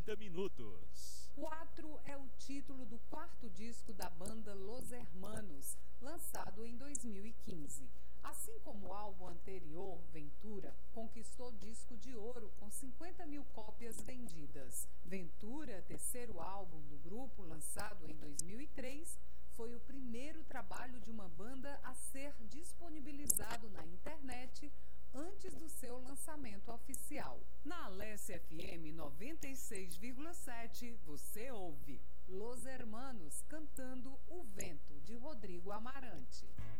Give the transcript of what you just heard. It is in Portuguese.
30 minutos. 4 é o título do quarto disco da banda Los Hermanos, lançado em 2015. Assim como o álbum anterior, Ventura, conquistou disco de ouro com 50 mil cópias vendidas. Ventura, terceiro álbum do grupo, lançado em 2003, foi o primeiro trabalho de uma banda a ser disponibilizado na internet antes do seu lançamento oficial. Na Alessia FM 96,7, você ouve Los Hermanos cantando O Vento, de Rodrigo Amarante.